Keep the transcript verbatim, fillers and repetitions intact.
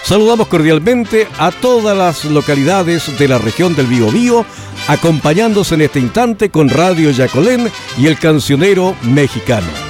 Saludamos cordialmente a todas las localidades de la región del Biobío, acompañándose en este instante con Radio Yacolén y el Cancionero Mexicano.